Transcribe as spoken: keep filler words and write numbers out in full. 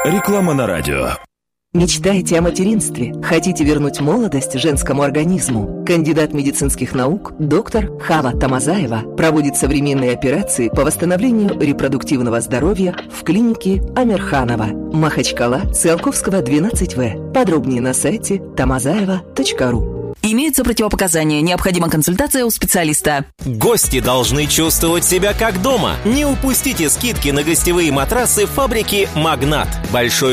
Реклама на радио. Мечтаете о материнстве? Хотите вернуть молодость женскому организму? Кандидат медицинских наук доктор Хава Тамазаева проводит современные операции по восстановлению репродуктивного здоровья в клинике Амирханова, Махачкала, Циолковского, двенадцать вэ. Подробнее на сайте тамазаева точка ру. Имеются противопоказания. Необходима консультация у специалиста. Гости должны чувствовать себя как дома. Не упустите скидки на гостевые матрасы фабрики «Магнат». Большой